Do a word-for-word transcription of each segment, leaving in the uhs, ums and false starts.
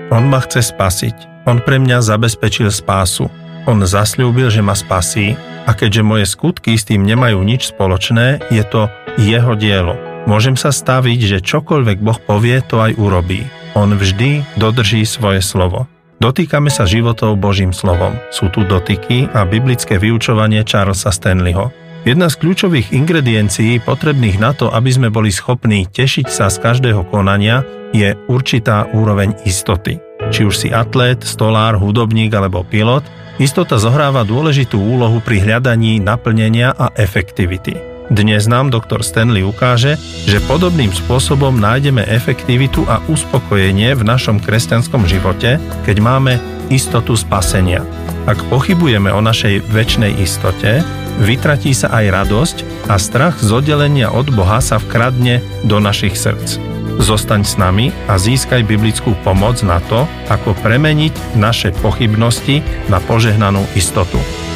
On ma chce spasiť. On pre mňa zabezpečil spásu. On zasľúbil, že ma spasí a keďže moje skutky s tým nemajú nič spoločné, je to jeho dielo. Môžem sa staviť, že čokoľvek Boh povie, to aj urobí. On vždy dodrží svoje slovo. Dotýkame sa životov Božím slovom. Sú tu dotyky a biblické vyučovanie Charlesa Stanleyho. Jedna z kľúčových ingrediencií potrebných na to, aby sme boli schopní tešiť sa z každého konania, je určitá úroveň istoty. Či už si atlét, stolár, hudobník alebo pilot, istota zohráva dôležitú úlohu pri hľadaní naplnenia a efektivity. Dnes nám doktor Stanley ukáže, že podobným spôsobom nájdeme efektivitu a uspokojenie v našom kresťanskom živote, keď máme istotu spasenia. Ak pochybujeme o našej večnej istote, vytratí sa aj radosť a strach z oddelenia od Boha sa vkradne do našich srdc. Zostaň s nami a získaj biblickú pomoc na to, ako premeniť naše pochybnosti na požehnanú istotu.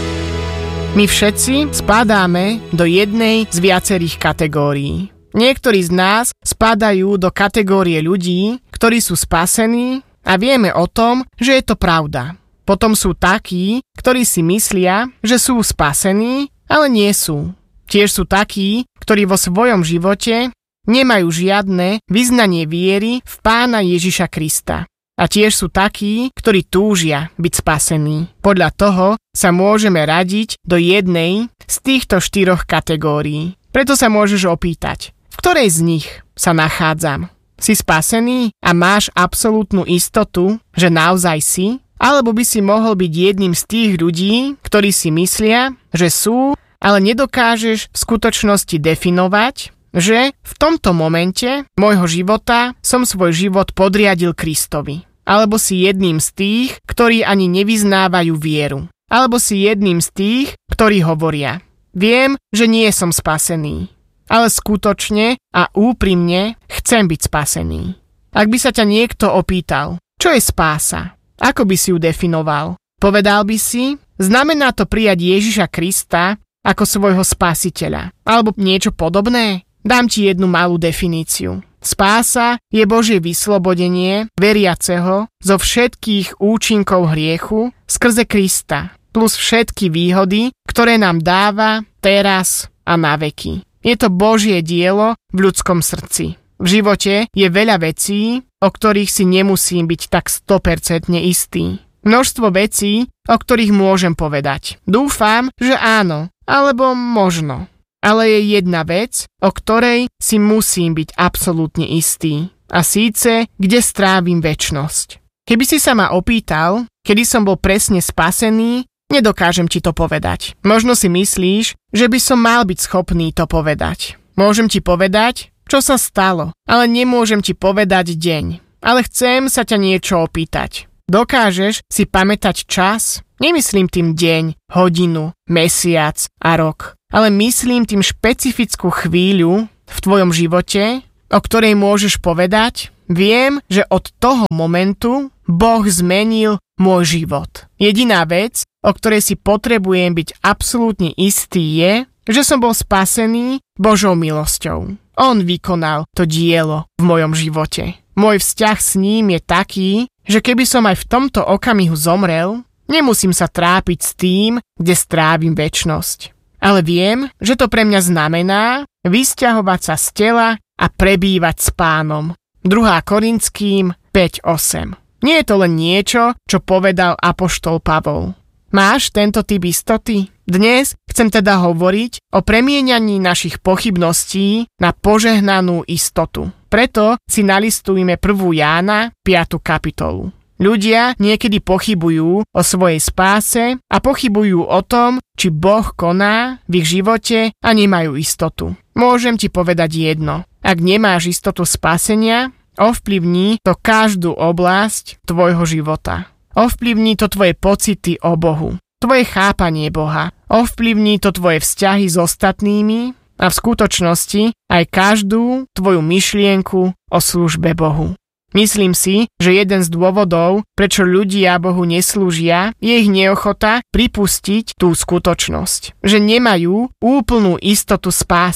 My všetci spadáme do jednej z viacerých kategórií. Niektorí z nás spadajú do kategórie ľudí, ktorí sú spasení a vieme o tom, že je to pravda. Potom sú takí, ktorí si myslia, že sú spasení, ale nie sú. Tiež sú takí, ktorí vo svojom živote nemajú žiadne vyznanie viery v Pána Ježiša Krista. A tiež sú takí, ktorí túžia byť spasení. Podľa toho sa môžeme radiť do jednej z týchto štyroch kategórií. Preto sa môžeš opýtať, v ktorej z nich sa nachádzam? Si spasený a máš absolútnu istotu, že naozaj si? Alebo by si mohol byť jedným z tých ľudí, ktorí si myslia, že sú, ale nedokážeš v skutočnosti definovať, že v tomto momente môjho života som svoj život podriadil Kristovi. Alebo si jedným z tých, ktorí ani nevyznávajú vieru. Alebo si jedným z tých, ktorí hovoria: viem, že nie som spasený, ale skutočne a úprimne chcem byť spasený. Ak by sa ťa niekto opýtal, čo je spása, ako by si ju definoval? Povedal by si, znamená to prijať Ježiša Krista ako svojho spasiteľa. Alebo niečo podobné? Dám ti jednu malú definíciu. Spása je Božie vyslobodenie veriaceho zo všetkých účinkov hriechu skrze Krista, plus všetky výhody, ktoré nám dáva teraz a na veky. Je to Božie dielo v ľudskom srdci. V živote je veľa vecí, o ktorých si nemusím byť tak sto percent istý. Množstvo vecí, o ktorých môžem povedať. Dúfam, že áno, alebo možno. Ale je jedna vec, o ktorej si musím byť absolútne istý. A síce, kde strávim večnosť. Keby si sa ma opýtal, kedy som bol presne spasený, nedokážem ti to povedať. Možno si myslíš, že by som mal byť schopný to povedať. Môžem ti povedať, čo sa stalo, ale nemôžem ti povedať deň. Ale chcem sa ťa niečo opýtať. Dokážeš si pamätať čas? Nemyslím tým deň, hodinu, mesiac a rok. Ale myslím tým špecifickú chvíľu v tvojom živote, o ktorej môžeš povedať: viem, že od toho momentu Boh zmenil môj život. Jediná vec, o ktorej si potrebujem byť absolútne istý, je, že som bol spasený Božou milosťou. On vykonal to dielo v mojom živote. Môj vzťah s ním je taký, že keby som aj v tomto okamihu zomrel, nemusím sa trápiť s tým, kde strávim večnosť. Ale viem, že to pre mňa znamená vysťahovať sa z tela a prebývať s Pánom. druhá Korinským päť osem. Nie je to len niečo, čo povedal apoštol Pavol. Máš tento typ istoty? Dnes chcem teda hovoriť o premieňaní našich pochybností na požehnanú istotu. Preto si nalistujme prvú Jána piatu kapitolu. Ľudia niekedy pochybujú o svojej spáse a pochybujú o tom, či Boh koná v ich živote a nemajú istotu. Môžem ti povedať jedno. Ak nemáš istotu spásenia, ovplyvní to každú oblasť tvojho života. Ovplyvní to tvoje pocity o Bohu, tvoje chápanie Boha. Ovplyvní to tvoje vzťahy s ostatnými a v skutočnosti aj každú tvoju myšlienku o službe Bohu. Myslím si, že jeden z dôvodov, prečo ľudia Bohu neslúžia, je ich neochota pripustiť tú skutočnosť, že nemajú úplnú istotu spásy.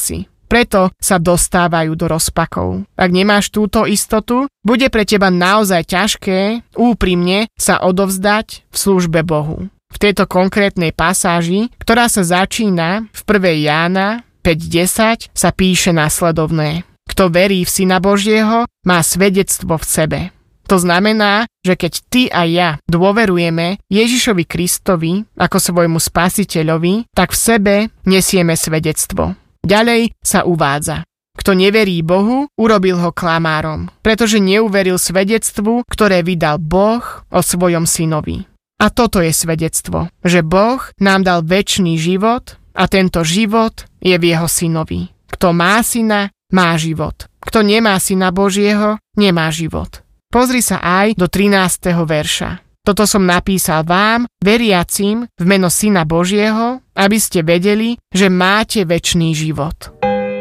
Preto sa dostávajú do rozpakov. Ak nemáš túto istotu, bude pre teba naozaj ťažké úprimne sa odovzdať v službe Bohu. V tejto konkrétnej pasáži, ktorá sa začína v prvej Jána päť desať, sa píše nasledovné. Kto verí v Syna Božieho, má svedectvo v sebe. To znamená, že keď ty a ja dôverujeme Ježišovi Kristovi ako svojmu spasiteľovi, tak v sebe nesieme svedectvo. Ďalej sa uvádza. Kto neverí Bohu, urobil ho klamárom, pretože neuveril svedectvu, ktoré vydal Boh o svojom synovi. A toto je svedectvo, že Boh nám dal večný život a tento život je v jeho synovi. Kto má syna, má život. Kto nemá syna Božieho, nemá život. Pozri sa aj do trinásteho verša. Toto som napísal vám, veriacim, v meno Syna Božieho, aby ste vedeli, že máte večný život.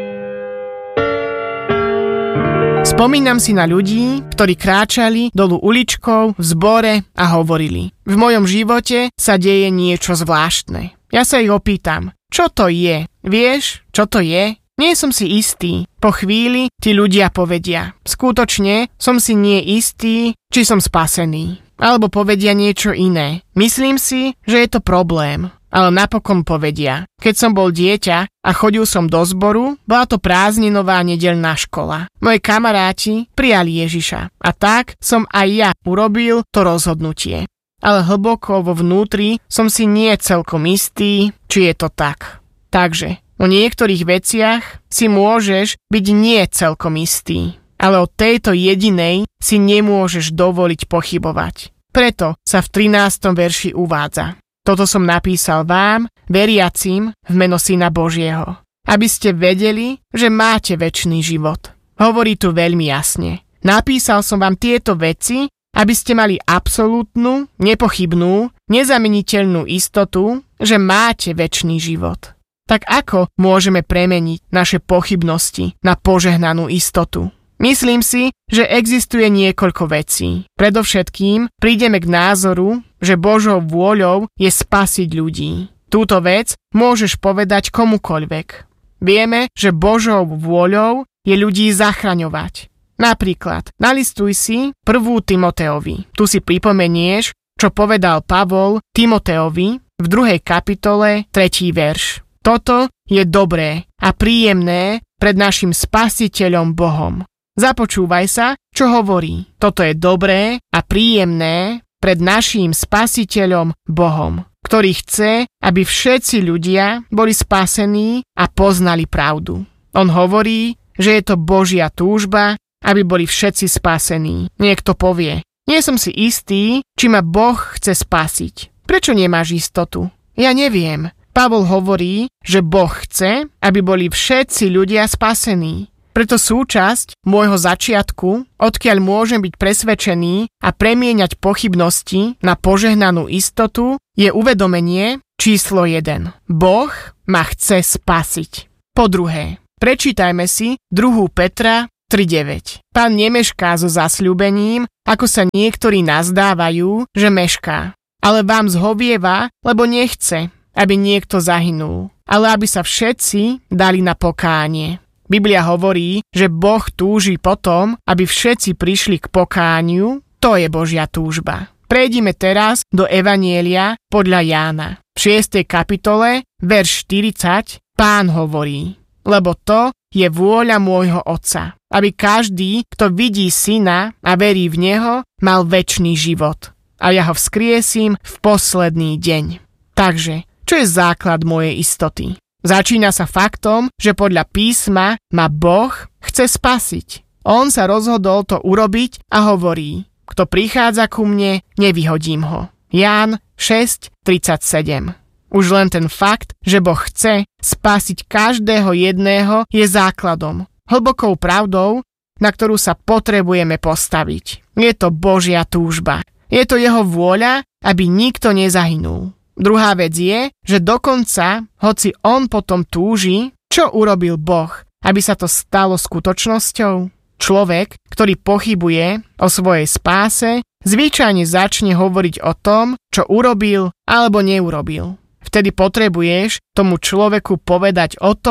Spomínam si na ľudí, ktorí kráčali dolu uličkou v zbore a hovorili: v mojom živote sa deje niečo zvláštne. Ja sa ich opýtam, čo to je? Vieš, čo to je? Nie som si istý. Po chvíli ti ľudia povedia: skutočne som si nie istý, či som spasený. Alebo povedia niečo iné. Myslím si, že je to problém. Ale napokon povedia: keď som bol dieťa a chodil som do zboru, bola to prázdninová nedeľná škola. Moji kamaráti prijali Ježiša. A tak som aj ja urobil to rozhodnutie. Ale hlboko vo vnútri som si nie celkom istý, či je to tak. Takže o niektorých veciach si môžeš byť nie celkom istý, ale o tejto jedinej si nemôžeš dovoliť pochybovať. Preto sa v trinástom verši uvádza: toto som napísal vám, veriacim, v meno Syna Božieho, aby ste vedeli, že máte večný život. Hovorí tu veľmi jasne. Napísal som vám tieto veci, aby ste mali absolútnu, nepochybnú, nezameniteľnú istotu, že máte večný život. Tak ako môžeme premeniť naše pochybnosti na požehnanú istotu? Myslím si, že existuje niekoľko vecí. Predovšetkým prídeme k názoru, že Božou vôľou je spasiť ľudí. Túto vec môžeš povedať komukoľvek. Vieme, že Božou vôľou je ľudí zachraňovať. Napríklad, nalistuj si prvú Timoteovi. Tu si pripomenieš, čo povedal Pavol Timoteovi v druhej kapitole, tretí verš. Toto je dobré a príjemné pred našim Spasiteľom Bohom. Započúvaj sa, čo hovorí. Toto je dobré a príjemné pred naším Spasiteľom Bohom, ktorý chce, aby všetci ľudia boli spasení a poznali pravdu. On hovorí, že je to Božia túžba, aby boli všetci spasení. Niekto povie: nie som si istý, či ma Boh chce spasiť. Prečo nemáš istotu? Ja neviem. Pavol hovorí, že Boh chce, aby boli všetci ľudia spasení. Preto súčasť môjho začiatku, odkiaľ môžem byť presvedčený a premieňať pochybnosti na požehnanú istotu, je uvedomenie číslo jeden. Boh ma chce spasiť. Po druhé, prečítajme si druhú Petra tri deväť. Pán nemešká so zasľúbením, ako sa niektorí nazdávajú, že mešká. Ale vám zhovieva, lebo nechce, aby niekto zahynul, ale aby sa všetci dali na pokánie. Biblia hovorí, že Boh túži potom, aby všetci prišli k pokániu. To je Božia túžba. Prejdime teraz do Evanjelia podľa Jána. V šiestej kapitole, verš štyridsať, Pán hovorí: lebo to je vôľa môjho Otca, aby každý, kto vidí Syna a verí v Neho, mal večný život. A ja ho vzkriesím v posledný deň. Takže, čo je základ mojej istoty? Začína sa faktom, že podľa písma ma Boh chce spasiť. On sa rozhodol to urobiť a hovorí: kto prichádza ku mne, nevyhodím ho. Ján šesť tridsaťsedem. Už len ten fakt, že Boh chce spasiť každého jedného, je základom, hlbokou pravdou, na ktorú sa potrebujeme postaviť. Je to Božia túžba. Je to jeho vôľa, aby nikto nezahynul. Druhá vec je, že dokonca, hoci on potom túži, čo urobil Boh, aby sa to stalo skutočnosťou? Človek, ktorý pochybuje o svojej spáse, zvyčajne začne hovoriť o tom, čo urobil alebo neurobil. Vtedy potrebuješ tomu človeku povedať o tom,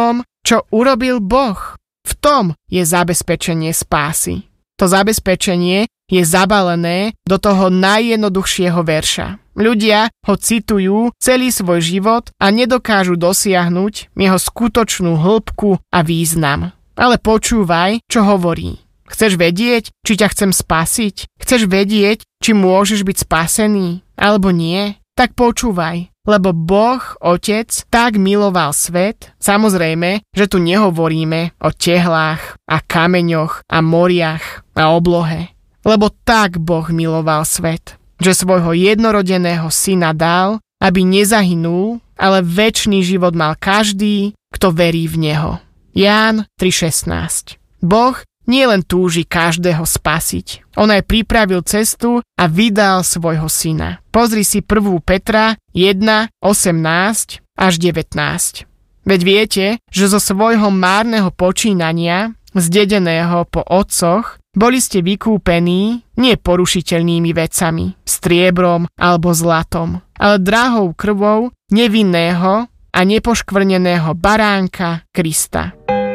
čo urobil Boh. V tom je zabezpečenie spásy. To zabezpečenie je zabalené do toho najjednoduchšieho verša. Ľudia ho citujú celý svoj život a nedokážu dosiahnuť jeho skutočnú hĺbku a význam. Ale počúvaj, čo hovorí. Chceš vedieť, či ťa chcem spasiť? Chceš vedieť, či môžeš byť spasený? Alebo nie? Tak počúvaj, lebo Boh, Otec, tak miloval svet. Samozrejme, že tu nehovoríme o tehlách a kameňoch a moriach a oblohe. Lebo tak Boh miloval svet, že svojho jednorodeného syna dal, aby nezahynul, ale večný život mal každý, kto verí v neho. Ján tri šestnásť. Boh nielen túži každého spasiť. On aj pripravil cestu a vydal svojho syna. Pozri si prvú Petra jeden osemnásť až devätnásť. Veď viete, že zo svojho márneho počínania, zdedeného po otcoch, boli ste vykúpení nie porušiteľnými vecami, striebrom alebo zlatom, ale drahou krvou nevinného a nepoškvrneného baránka Krista.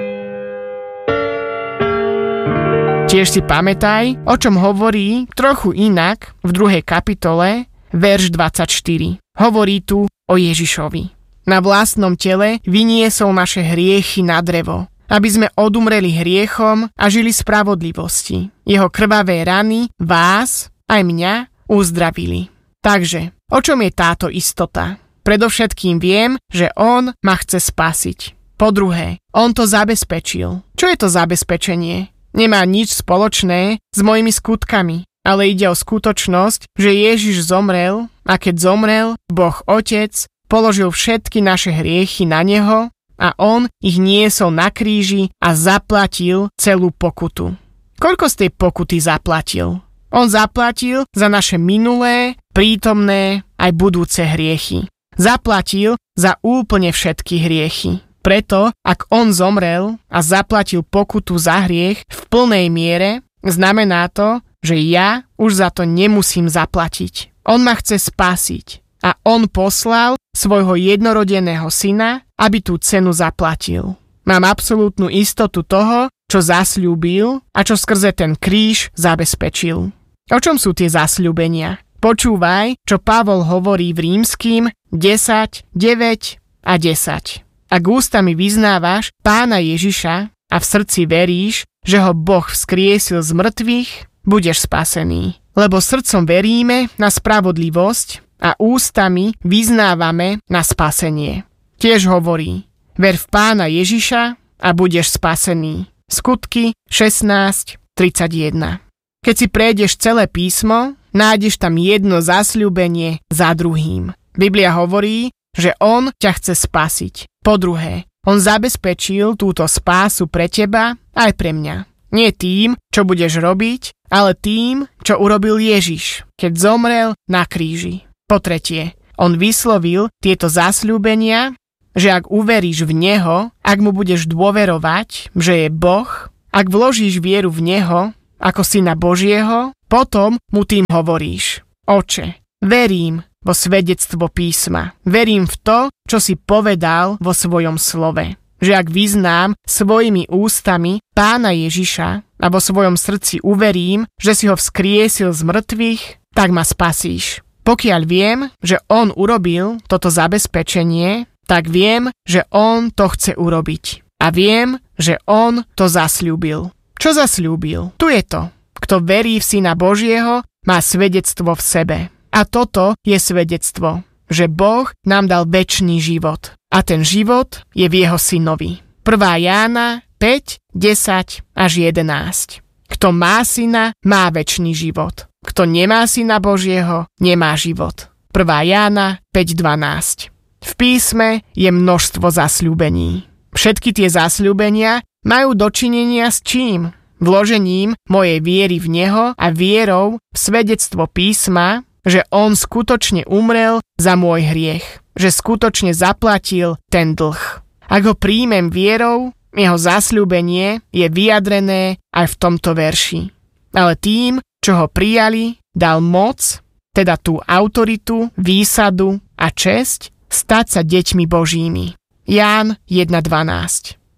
Tiež si pamätaj, o čom hovorí trochu inak v druhej kapitole, verš dvadsaťštyri. Hovorí tu o Ježišovi. Na vlastnom tele vyniesol naše hriechy na drevo, aby sme odumreli hriechom a žili spravodlivosti. Jeho krvavé rany vás, aj mňa, uzdravili. Takže, o čom je táto istota? Predovšetkým viem, že on ma chce spasiť. Po druhé, on to zabezpečil. Čo je to zabezpečenie? Nemá nič spoločné s mojimi skutkami, ale ide o skutočnosť, že Ježiš zomrel a keď zomrel, Boh Otec položil všetky naše hriechy na neho a on ich niesol na kríži a zaplatil celú pokutu. Koľko z tej pokuty zaplatil? On zaplatil za naše minulé, prítomné aj budúce hriechy. Zaplatil za úplne všetky hriechy. Preto, ak on zomrel a zaplatil pokutu za hriech v plnej miere, znamená to, že ja už za to nemusím zaplatiť. On ma chce spasiť a on poslal svojho jednorodeného syna, aby tú cenu zaplatil. Mám absolútnu istotu toho, čo zasľúbil a čo skrze ten kríž zabezpečil. O čom sú tie zasľúbenia? Počúvaj, čo Pavol hovorí v Rímskym desať, deväť a desať. Ak ústami vyznávaš Pána Ježiša a v srdci veríš, že ho Boh vzkriesil z mŕtvych, budeš spasený. Lebo srdcom veríme na spravodlivosť a ústami vyznávame na spasenie. Tiež hovorí, ver v Pána Ježiša a budeš spasený. Skutky šestnásť tridsaťjeden. Keď si prejdeš celé písmo, nájdeš tam jedno zasľúbenie za druhým. Biblia hovorí, že on ťa chce spasiť. Po druhé, on zabezpečil túto spásu pre teba aj pre mňa. Nie tým, čo budeš robiť, ale tým, čo urobil Ježiš, keď zomrel na kríži. Po tretie, on vyslovil tieto zasľúbenia, že ak uveríš v neho, ak mu budeš dôverovať, že je Boh, ak vložíš vieru v neho ako syna Božieho, potom mu tým hovoríš: Oče, verím vo svedectvo písma. Verím v to, čo si povedal vo svojom slove. Že ak vyznám svojimi ústami Pána Ježiša a vo svojom srdci uverím, že si ho vzkriesil z mŕtvych, tak ma spasíš. Pokiaľ viem, že on urobil toto zabezpečenie, tak viem, že on to chce urobiť. A viem, že on to zasľúbil. Čo zasľúbil? Tu je to. Kto verí v Syna Božieho, má svedectvo v sebe. A toto je svedectvo, že Boh nám dal večný život. A ten život je v jeho synovi. prvá Jána päť, desať až jedenásť. Kto má syna, má večný život. Kto nemá Syna Božieho, nemá život. prvá Jána päť, dvanásť. V písme je množstvo zasľúbení. Všetky tie zasľúbenia majú dočinenia s čím? Vložením mojej viery v neho a vierou v svedectvo písma, že on skutočne umrel za môj hriech, že skutočne zaplatil ten dlh. Ak ho príjmem vierou, jeho zasľúbenie je vyjadrené aj v tomto verši. Ale tým, čo ho prijali, dal moc, teda tú autoritu, výsadu a česť, stať sa deťmi Božími. Ján jedna dvanásť.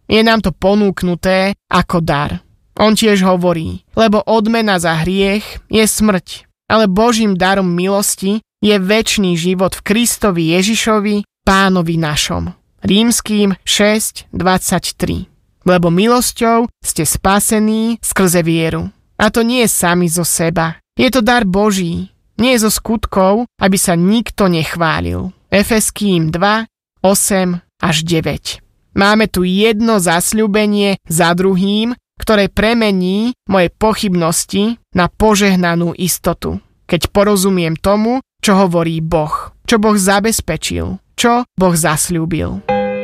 Je nám to ponúknuté ako dar. On tiež hovorí, lebo odmena za hriech je smrť, ale Božím darom milosti je večný život v Kristovi Ježišovi, Pánovi našom. Rímskym šesť dvadsaťtri. Lebo milosťou ste spasení skrze vieru. A to nie je sami zo seba. Je to dar Boží. Nie je zo skutkov, aby sa nikto nechválil. Efeským dva, osem až deväť. Máme tu jedno zasľúbenie za druhým, ktoré premení moje pochybnosti na požehnanú istotu. Keď porozumiem tomu, čo hovorí Boh, čo Boh zabezpečil, čo Boh zasľúbil.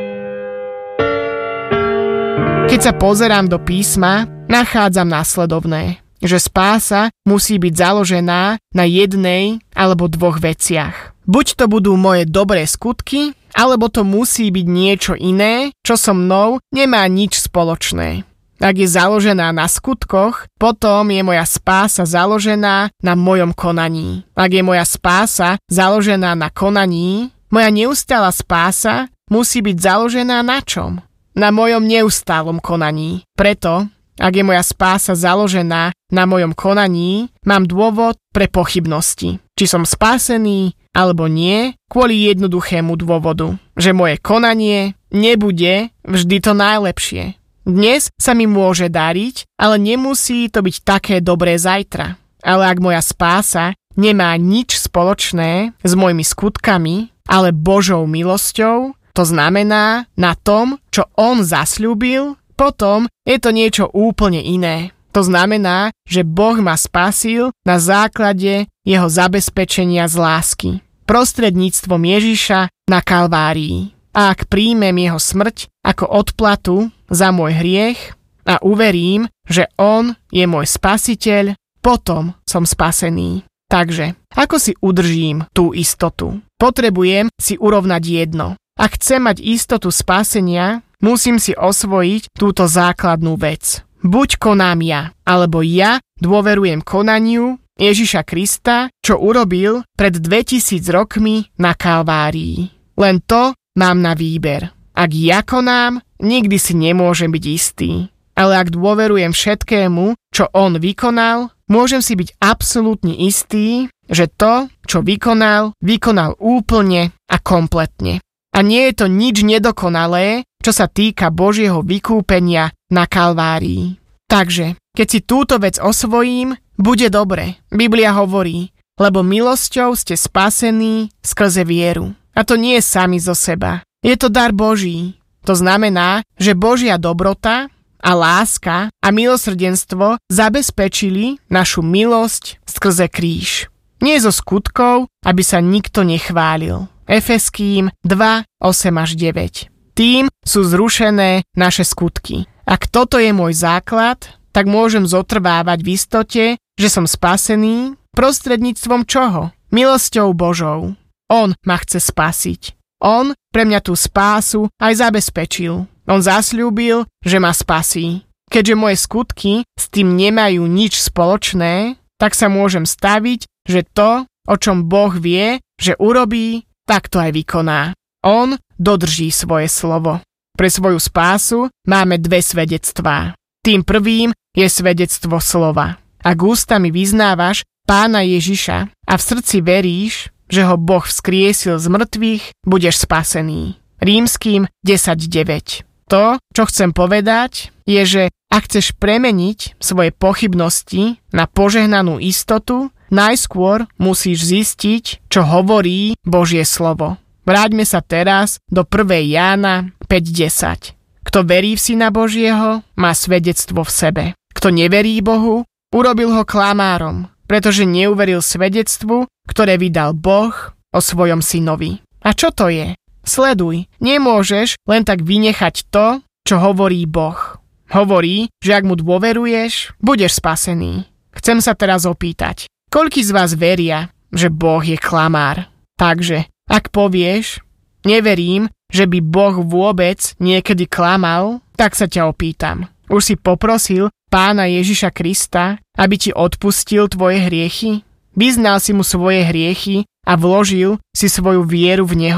Keď sa pozerám do písma, nachádzam následovné, že spása musí byť založená na jednej alebo dvoch veciach. Buď to budú moje dobré skutky, alebo to musí byť niečo iné, čo so mnou nemá nič spoločné. Ak je založená na skutkoch, potom je moja spása založená na mojom konaní. Ak je moja spása založená na konaní, moja neustála spása musí byť založená na čom? Na mojom neustálom konaní. Preto, ak je moja spása založená na mojom konaní, mám dôvod pre pochybnosti. Či som spásený, alebo nie, kvôli jednoduchému dôvodu, že moje konanie nebude vždy to najlepšie. Dnes sa mi môže dariť, ale nemusí to byť také dobré zajtra. Ale ak moja spása nemá nič spoločné s mojimi skutkami, ale Božou milosťou, to znamená na tom, čo on zasľúbil, potom je to niečo úplne iné. To znamená, že Boh ma spasil na základe jeho zabezpečenia z lásky. Prostredníctvom Ježiša na Kalvárii. A ak príjmem jeho smrť ako odplatu za môj hriech a uverím, že on je môj spasiteľ, potom som spasený. Takže, ako si udržím tú istotu? Potrebujem si urovnať jedno. Ak chcem mať istotu spasenia, musím si osvojiť túto základnú vec. Buď konám ja, alebo ja dôverujem konaniu Ježiša Krista, čo urobil pred dvetisíc rokmi na Kalvárii. Len to mám na výber. Ak ja konám, nikdy si nemôžem byť istý. Ale ak dôverujem všetkému, čo on vykonal, môžem si byť absolútne istý, že to, čo vykonal, vykonal úplne a kompletne. A nie je to nič nedokonalé, čo sa týka Božieho vykúpenia na Kalvárii. Takže, keď si túto vec osvojím, bude dobre. Biblia hovorí, lebo milosťou ste spasení skrze vieru. A to nie je sami zo seba. Je to dar Boží. To znamená, že Božia dobrota a láska a milosrdenstvo zabezpečili našu milosť skrze kríž. Nie zo skutkov, aby sa nikto nechválil. Efeským dva, osem až deväť. Tým sú zrušené naše skutky. Ak toto je môj základ, tak môžem zotrvávať v istote, že som spasený prostredníctvom čoho? Milosťou Božou. On ma chce spasiť. On pre mňa tú spásu aj zabezpečil. On zasľúbil, že ma spasí. Keďže moje skutky s tým nemajú nič spoločné, tak sa môžem staviť, že to, o čom Boh vie, že urobí, tak to aj vykoná. On dodrží svoje slovo. Pre svoju spásu máme dve svedectvá. Tým prvým je svedectvo slova. Ak ústami vyznávaš Pána Ježiša a v srdci veríš, že ho Boh vzkriesil z mŕtvych, budeš spasený. Rímskym desať deväť. To, čo chcem povedať, je, že ak chceš premeniť svoje pochybnosti na požehnanú istotu, najskôr musíš zistiť, čo hovorí Božie slovo. Vráťme sa teraz do prvej Jána päť desať. Kto verí v Syna Božieho, má svedectvo v sebe. Kto neverí Bohu, urobil ho klamárom, pretože neuveril svedectvu, ktoré vydal Boh o svojom synovi. A čo to je? Sleduj, nemôžeš len tak vynechať to, čo hovorí Boh. Hovorí, že ak mu dôveruješ, budeš spasený. Chcem sa teraz opýtať, koľkí z vás veria, že Boh je klamár? Takže, ak povieš, neverím, že by Boh vôbec niekedy klamal, tak sa ťa opýtam. Už si poprosil Pána Ježiša Krista, aby ti odpustil tvoje hriechy? Vyznal si mu svoje hriechy a vložil si svoju vieru v neho?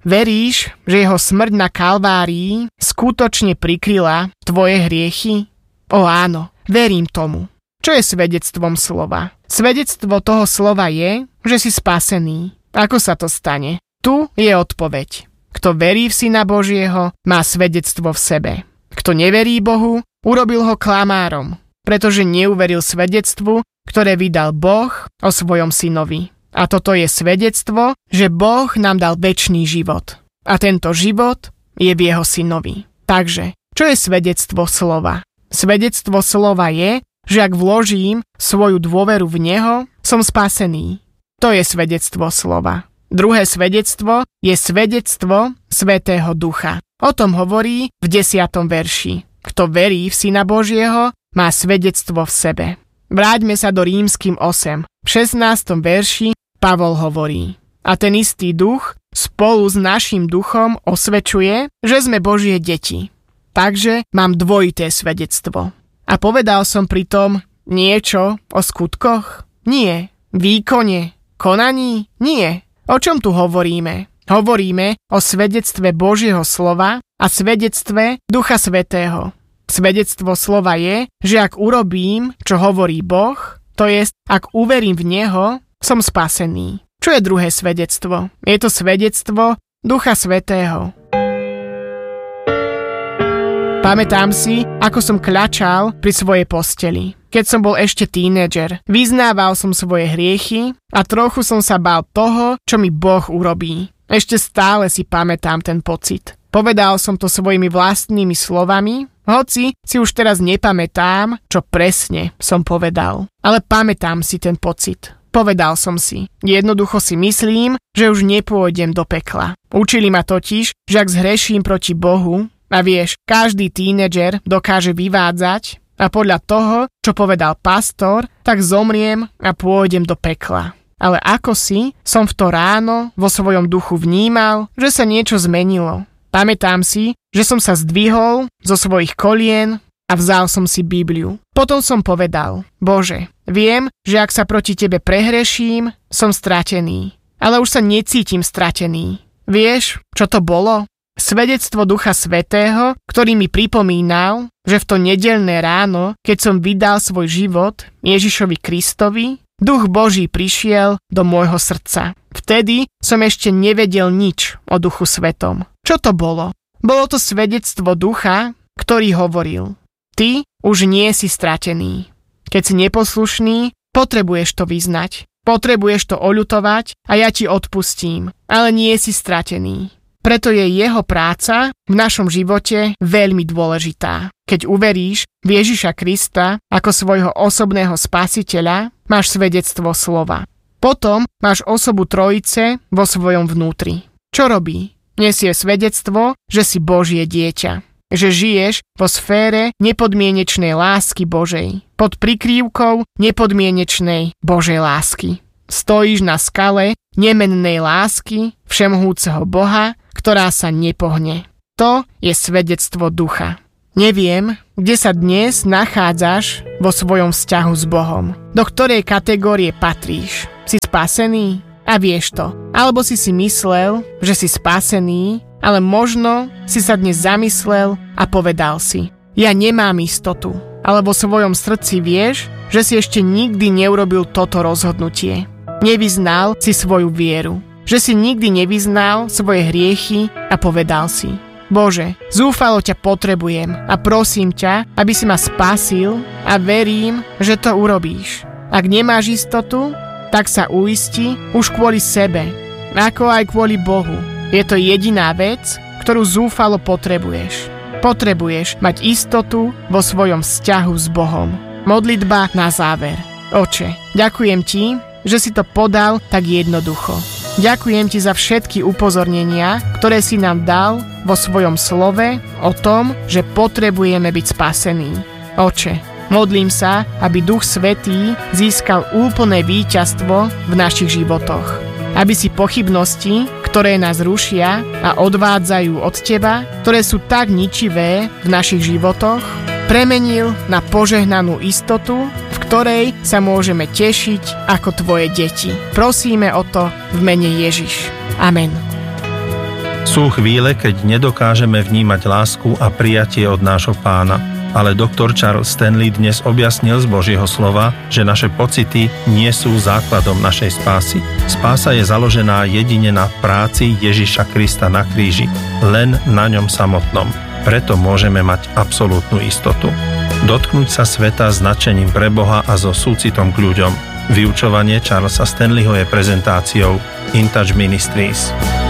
Veríš, že jeho smrť na Kalvárii skutočne prikryla tvoje hriechy? O áno, verím tomu. Čo je svedectvom slova? Svedectvo toho slova je, že si spasený. Ako sa to stane? Tu je odpoveď. Kto verí v Syna Božieho, má svedectvo v sebe. Kto neverí Bohu, urobil ho klamárom, pretože neuveril svedectvu, ktoré vydal Boh o svojom synovi. A toto je svedectvo, že Boh nám dal večný život. A tento život je v jeho synovi. Takže, čo je svedectvo slova? Svedectvo slova je, že ak vložím svoju dôveru v neho, som spasený. To je svedectvo slova. Druhé svedectvo je svedectvo Svätého Ducha. O tom hovorí v desiatom verši. Kto verí v Syna Božieho, má svedectvo v sebe. Vráťme sa do Rímskym osem. V šestnástom verši Pavol hovorí: a ten istý duch spolu s naším duchom osvedčuje, že sme Božie deti. Takže mám dvojité svedectvo. A povedal som pritom niečo o skutkoch? Nie. Výkone? Konaní? Nie. O čom tu hovoríme? Hovoríme o svedectve Božieho slova a svedectve Ducha Svätého. Svedectvo slova je, že ak urobím, čo hovorí Boh, to jest, ak uverím v Neho, som spasený. Čo je druhé svedectvo? Je to svedectvo Ducha Svätého. Pamätám si, ako som kľačal pri svojej posteli. Keď som bol ešte tínedžer, vyznával som svoje hriechy a trochu som sa bál toho, čo mi Boh urobí. Ešte stále si pamätám ten pocit. Povedal som to svojimi vlastnými slovami, hoci si už teraz nepamätám, čo presne som povedal. Ale pamätám si ten pocit. Povedal som si, jednoducho si myslím, že už nepôjdem do pekla. Učili ma totiž, že ak zhreším proti Bohu, a vieš, každý tínedžer dokáže vyvádzať a podľa toho, čo povedal pastor, tak zomriem a pôjdem do pekla. Ale ako si som v to ráno vo svojom duchu vnímal, že sa niečo zmenilo. Pamätám si, že som sa zdvihol zo svojich kolien a vzal som si Bibliu. Potom som povedal: Bože, viem, že ak sa proti tebe prehreším, som stratený. Ale už sa necítim stratený. Vieš, čo to bolo? Svedectvo Ducha Svätého, ktorý mi pripomínal, že v to nedeľné ráno, keď som vydal svoj život Ježišovi Kristovi, Duch Boží prišiel do môjho srdca. Vtedy som ešte nevedel nič o Duchu Svätom. Čo to bolo? Bolo to svedectvo Ducha, ktorý hovoril: Ty už nie si stratený. Keď si neposlušný, potrebuješ to vyznať. Potrebuješ to oľutovať a ja ti odpustím, ale nie si stratený. Preto je jeho práca v našom živote veľmi dôležitá. Keď uveríš v Ježiša Krista ako svojho osobného spasiteľa, máš svedectvo slova. Potom máš osobu Trojice vo svojom vnútri. Čo robí? Nesie svedectvo, že si Božie dieťa. Že žiješ vo sfére nepodmienečnej lásky Božej. Pod prikrývkou nepodmienečnej Božej lásky. Stojíš na skale nemennej lásky všemohúceho Boha, ktorá sa nepohne. To je svedectvo Ducha. Neviem, kde sa dnes nachádzaš vo svojom vzťahu s Bohom. Do ktorej kategórie patríš? Si spasený? A vieš to. Alebo si si myslel, že si spasený, ale možno si sa dnes zamyslel a povedal si: ja nemám istotu. Ale vo svojom srdci vieš, že si ešte nikdy neurobil toto rozhodnutie. Nevyznal si svoju vieru. Že si nikdy nevyznal svoje hriechy a povedal si: Bože, zúfalo ťa potrebujem a prosím ťa, aby si ma spasil a verím, že to urobíš. Ak nemáš istotu, tak sa uisti už kvôli sebe, ako aj kvôli Bohu. Je to jediná vec, ktorú zúfalo potrebuješ. Potrebuješ mať istotu vo svojom vzťahu s Bohom. Modlitba na záver. Oče, ďakujem ti, že si to podal tak jednoducho. Ďakujem ti za všetky upozornenia, ktoré si nám dal vo svojom slove o tom, že potrebujeme byť spasení. Oče, modlím sa, aby Duch Svätý získal úplné víťazstvo v našich životoch. Aby si pochybnosti, ktoré nás rušia a odvádzajú od teba, ktoré sú tak ničivé v našich životoch, premenil na požehnanú istotu, v ktorej sa môžeme tešiť ako tvoje deti. Prosíme o to v mene Ježiš. Amen. Sú chvíle, keď nedokážeme vnímať lásku a prijatie od nášho Pána. Ale doktor Charles Stanley dnes objasnil z Božieho slova, že naše pocity nie sú základom našej spásy. Spása je založená jedine na práci Ježiša Krista na kríži, len na ňom samotnom. Preto môžeme mať absolútnu istotu. Dotknúť sa sveta s nadšením pre Boha a so súcitom k ľuďom. Vyučovanie Charlesa Stanleyho je prezentáciou In Touch Ministries.